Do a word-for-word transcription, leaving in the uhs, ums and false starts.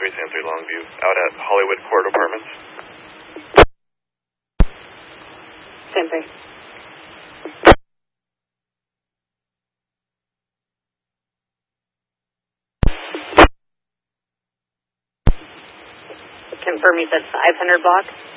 three seven three Longview, out at Hollywood Court Apartments. Same thing. Confirm you said five hundred block?